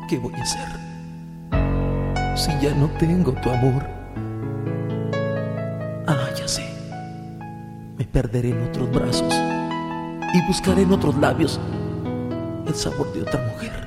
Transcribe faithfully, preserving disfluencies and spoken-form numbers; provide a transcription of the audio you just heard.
¿qué voy a hacer si ya no tengo tu amor? Ah, ya sé. Me perderé en otros brazos y buscaré en otros labios el sabor de otra mujer.